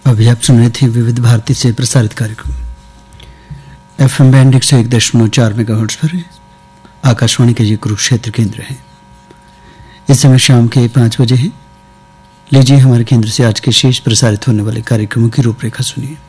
अभी आप सुन रहे थे विविध भारती से प्रसारित कार्यक्रम FM बैंड 101.4 मेगाहर्ट्ज पर आकाशवाणी के ये कुरुक्षेत्र केंद्र है। इस समय शाम के 5 बजे है। लीजिए हमारे केंद्र से आज के शेष प्रसारित होने वाले कार्यक्रमों की रूपरेखा सुनिए।